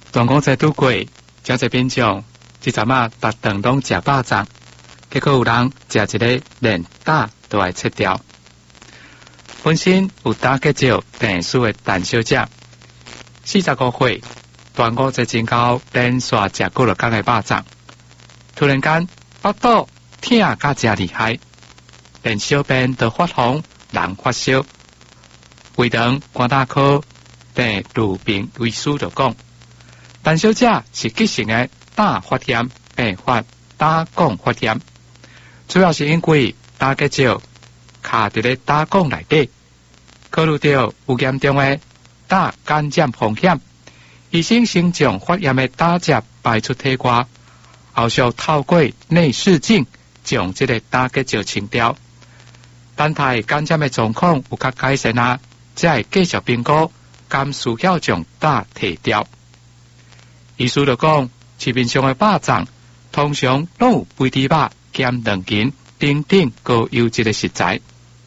toàn講在拄過，真濟民眾，即陣啊，逐頓攏食飽粽，結果有人食一個連膽都愛切掉。本身有膽結石病史的陳小姐，45歲，斷五節前後連續食過了工的肉粽，突然間腹肚痛甲真厲害，連小便都發紅，人發燒。胃腸肝膽科病路病醫師就講，陳小姐是急性的膽發炎併發膽管發炎，主要是因為膽結石卡佇咧膽管內底，考慮到有嚴重的膽感染風險，醫生先將發炎的膽汁排出體外，後續透過內視鏡將這個膽結石清掉。等待感染的狀況有較改善啊，才會繼續評估，敢需要將膽摕掉。醫師就講，市面上的肉粽通常攏有肥豬肉兼兩斤等等高優質的食材。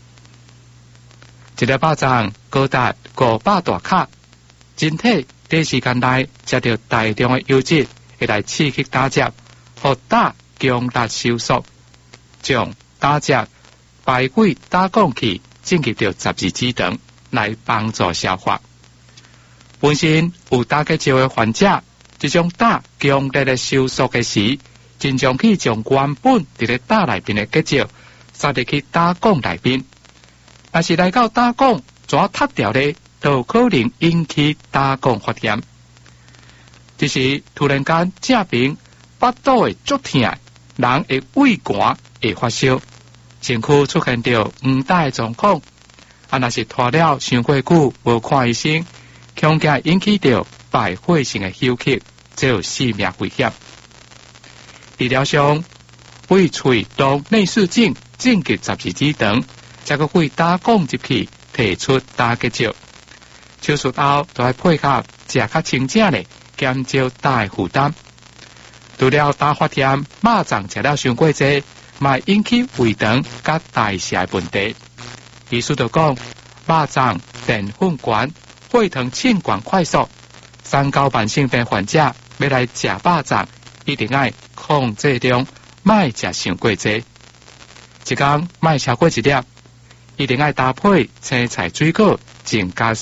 一粒肉粽高達500大卡，整體短時間內食到大量的優質，會來刺激膽汁，讓膽強力收縮，將膽汁排回膽管去，進入到十二指腸來幫助消化。本身有膽結石的患者，這種膽強力的收縮的時，盡量去將原本佇咧膽內邊的結石塞入去膽管內邊。但是來到膽管怎脫掉咧，都可能引起膽管發炎。這時突然間正邊腹肚會足痛，人會胃寒會發燒，身軀出現到唔大的狀況。啊，若是拖了傷過久無看醫生，恐驚引起到敗血性的休克，這有性命危險。治療上，胃喙當內視鏡進入十二指腸，才個會膽管入去提出膽結石。手術後就要配合食較清靜的，減少膽的負擔。除了膽發炎，肉粽食了傷過濟，嘛引起胃腸甲代謝問題。醫師就講，肉粽澱粉高，血糖升高快速，三高慢性病患者要來食肉粽，一定要控制量，莫食傷過濟。一天莫超過一粒，一定要搭配青菜水果，增加